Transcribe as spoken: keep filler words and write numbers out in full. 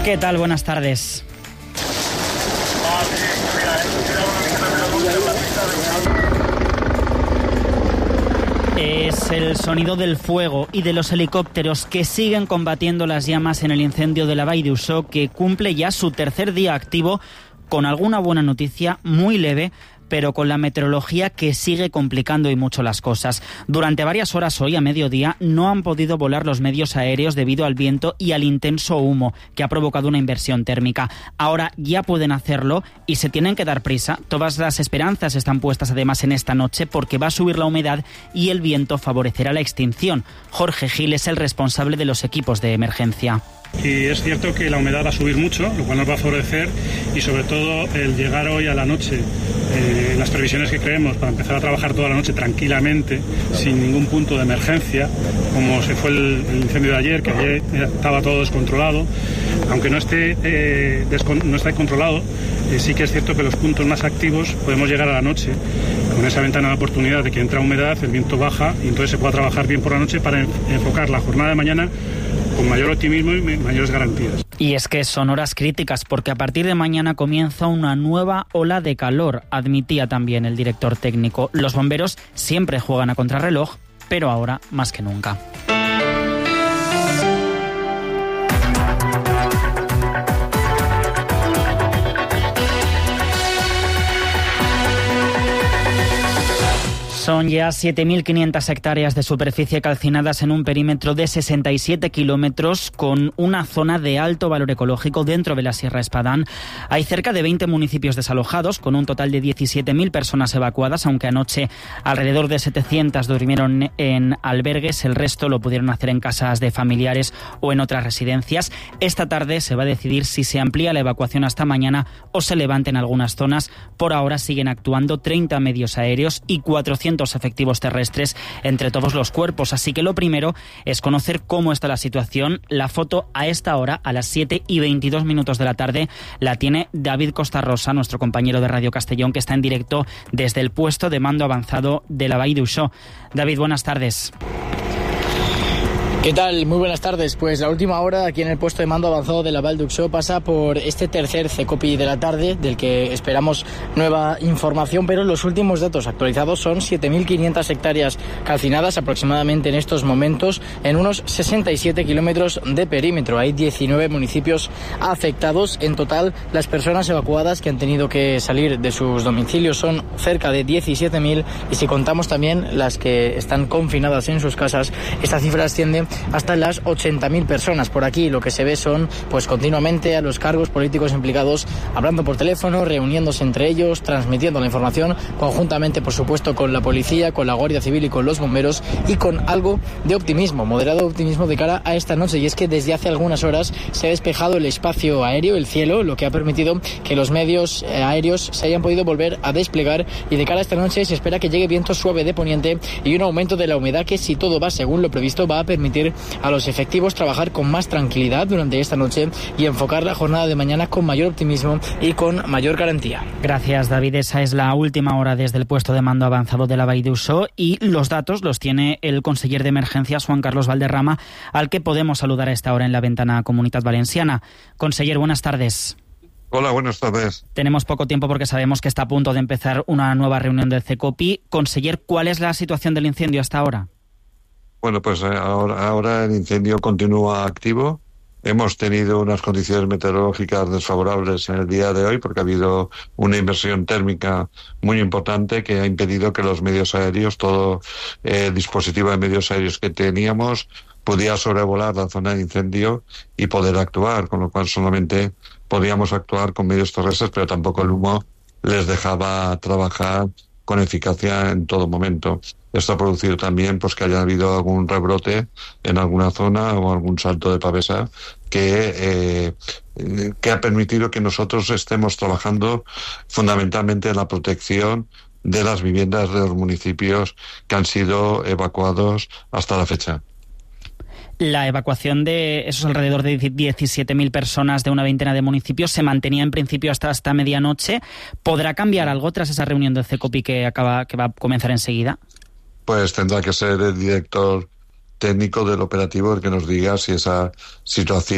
¿Qué tal? Buenas tardes. Es el sonido del fuego y de los helicópteros que siguen combatiendo las llamas en el incendio de la Vall d'Uixó, que cumple ya su tercer día activo, con alguna buena noticia muy leve, pero con la meteorología que sigue complicando y mucho las cosas. Durante varias horas hoy, a mediodía, no han podido volar los medios aéreos debido al viento y al intenso humo que ha provocado una inversión térmica. Ahora ya pueden hacerlo y se tienen que dar prisa. Todas las esperanzas están puestas además en esta noche porque va a subir la humedad y el viento favorecerá la extinción. Jorge Gil es el responsable de los equipos de emergencia. Y es cierto que la humedad va a subir mucho, lo cual nos va a favorecer, y sobre todo el llegar hoy a la noche, eh, las previsiones que creemos para empezar a trabajar toda la noche tranquilamente, sin ningún punto de emergencia, como se fue el, el incendio de ayer, que ayer estaba todo descontrolado. Aunque no esté, eh, descon- no esté controlado, eh, sí que es cierto que los puntos más activos podemos llegar a la noche, con esa ventana de oportunidad de que entra humedad, el viento baja, y entonces se pueda trabajar bien por la noche para enfocar la jornada de mañana con mayor optimismo y mayores garantías. Y es que son horas críticas porque a partir de mañana comienza una nueva ola de calor, admitía también el director técnico. Los bomberos siempre juegan a contrarreloj, pero ahora más que nunca. Son ya siete mil quinientas hectáreas de superficie calcinadas en un perímetro de sesenta y siete kilómetros, con una zona de alto valor ecológico dentro de la Sierra Espadán. Hay cerca de veinte municipios desalojados, con un total de diecisiete mil personas evacuadas, aunque anoche alrededor de setecientas durmieron en albergues. El resto lo pudieron hacer en casas de familiares o en otras residencias. Esta tarde se va a decidir si se amplía la evacuación hasta mañana o se levanta en algunas zonas. Por ahora siguen actuando treinta medios aéreos y cuatrocientos efectivos terrestres entre todos los cuerpos. Así que lo primero es conocer cómo está la situación. La foto a esta hora, a las siete y veintidós minutos de la tarde, la tiene David Costarrosa, nuestro compañero de Radio Castellón, que está en directo desde el puesto de mando avanzado de la Vall d'Uixó. David, buenas tardes. ¿Qué tal? Muy buenas tardes. Pues la última hora aquí en el puesto de mando avanzado de la Vall d'Uixó pasa por este tercer CECOPI de la tarde, del que esperamos nueva información, pero los últimos datos actualizados son siete mil quinientas hectáreas calcinadas aproximadamente en estos momentos en unos sesenta y siete kilómetros de perímetro. Hay diecinueve municipios afectados. En total, las personas evacuadas que han tenido que salir de sus domicilios son cerca de diecisiete mil, y si contamos también las que están confinadas en sus casas, esta cifra asciende hasta las ochenta mil personas. Por aquí lo que se ve son pues continuamente a los cargos políticos implicados hablando por teléfono, reuniéndose entre ellos, transmitiendo la información conjuntamente, por supuesto, con la policía, con la Guardia Civil y con los bomberos, y con algo de optimismo, moderado optimismo de cara a esta noche. Y es que desde hace algunas horas se ha despejado el espacio aéreo, el cielo, lo que ha permitido que los medios aéreos se hayan podido volver a desplegar, y de cara a esta noche se espera que llegue viento suave de poniente y un aumento de la humedad que, si todo va según lo previsto, va a permitir a los efectivos trabajar con más tranquilidad durante esta noche y enfocar la jornada de mañana con mayor optimismo y con mayor garantía. Gracias, David. Esa es la última hora desde el puesto de mando avanzado de la Vall d'Uixó, y los datos los tiene el conseller de emergencias, Juan Carlos Valderrama, al que podemos saludar a esta hora en la ventana Comunitat Valenciana. Conseller, buenas tardes. Hola, buenas tardes. Tenemos poco tiempo porque sabemos que está a punto de empezar una nueva reunión del CECOPI. Conseller, ¿cuál es la situación del incendio hasta ahora? Bueno, pues ahora, ahora el incendio continúa activo. Hemos tenido unas condiciones meteorológicas desfavorables en el día de hoy porque ha habido una inversión térmica muy importante que ha impedido que los medios aéreos, todo el dispositivo de medios aéreos que teníamos, podía sobrevolar la zona de incendio y poder actuar, con lo cual solamente podíamos actuar con medios terrestres, pero tampoco el humo les dejaba trabajar con eficacia en todo momento. Esto ha producido también pues que haya habido algún rebrote en alguna zona o algún salto de pavesa que, eh, que ha permitido que nosotros estemos trabajando fundamentalmente en la protección de las viviendas de los municipios que han sido evacuados hasta la fecha. La evacuación de esos alrededor de diecisiete mil personas de una veintena de municipios se mantenía en principio hasta esta medianoche. ¿Podrá cambiar algo tras esa reunión del CECOPI que acaba que va a comenzar enseguida? Pues tendrá que ser el director técnico del operativo el que nos diga si esa situación